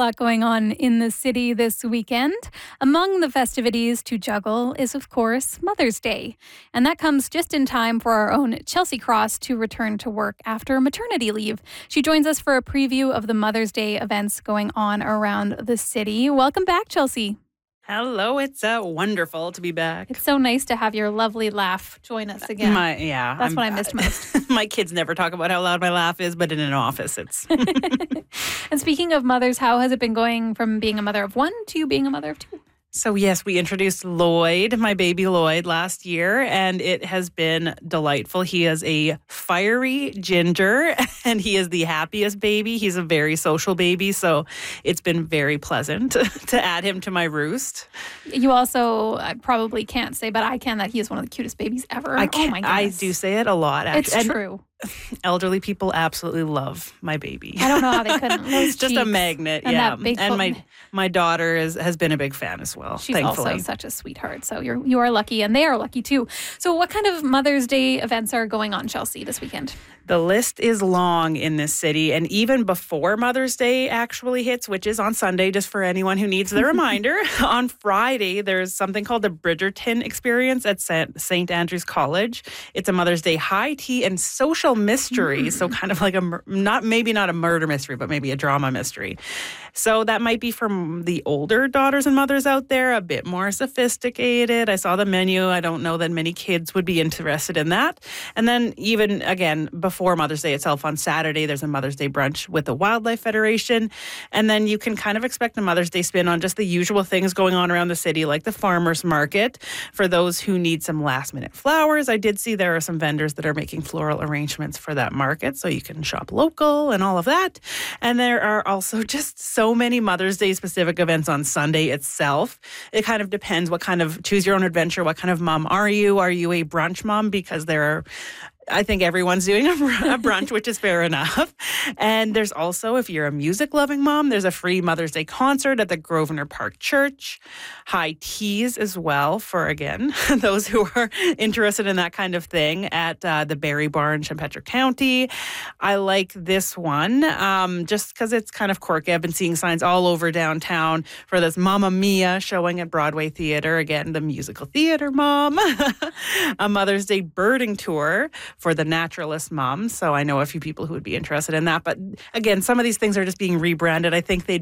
lot going on in the city this weekend. Among the festivities to juggle is, of course, Mother's Day. And that comes just in time for our own Chelsea Cross to return to work after maternity leave. She joins us for a preview of the Mother's Day events going on around the city. Welcome back, Chelsea. Hello, it's wonderful to be back. It's so nice to have your lovely laugh join us again. That's what I missed most. My kids never talk about how loud my laugh is, but in an office, it's... And speaking of mothers, how has it been going from being a mother of one to being a mother of two? So yes, we introduced Lloyd, my baby Lloyd, last year, and it has been delightful. He is a fiery ginger, and he is the happiest baby. He's a very social baby, so it's been very pleasant to add him to my roost. You also, I probably can't say, but I can, that he is one of the cutest babies ever. Oh my goodness. I do say it a lot, actually. It's true. Elderly people absolutely love my baby. I don't know how they couldn't. It's just a magnet, and yeah. That big and my daughter has been a big fan as well. She's thankfully. Also such a sweetheart. So you are lucky, and they are lucky too. So what kind of Mother's Day events are going on, Chelsea, this weekend? The list is long in this city, and even before Mother's Day actually hits, which is on Sunday, just for anyone who needs the reminder, on Friday, there's something called the Bridgerton Experience at St. Andrew's College. It's a Mother's Day high tea and social mystery, so kind of like maybe not a murder mystery, but maybe a drama mystery. So that might be for the older daughters and mothers out there, a bit more sophisticated. I saw the menu. I don't know that many kids would be interested in that. And then even, again, before Mother's Day itself, on Saturday, there's a Mother's Day brunch with the Wildlife Federation. And then you can kind of expect a Mother's Day spin on just the usual things going on around the city, like the farmer's market. For those who need some last-minute flowers, I did see there are some vendors that are making floral arrangements for that market, so you can shop local and all of that. And there are also just so many Mother's Day specific events on Sunday itself. It kind of depends what kind of, choose your own adventure, what kind of mom are you? Are you a brunch mom? Because I think everyone's doing a brunch, which is fair enough. And there's also, if you're a music-loving mom, there's a free Mother's Day concert at the Grosvenor Park Church. High teas as well for, again, those who are interested in that kind of thing at the Berry Bar in Champetre County. I like this one just because it's kind of quirky. I've been seeing signs all over downtown for this Mamma Mia showing at Broadway Theatre. Again, the musical theater mom. A Mother's Day birding tour for the naturalist mom. So I know a few people who would be interested in that. But again, some of these things are just being rebranded. I think they'd